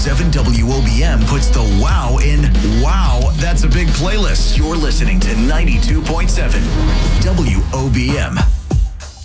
92.7 WOBM puts the wow in wow, that's a big playlist. You're listening to 92.7 WOBM.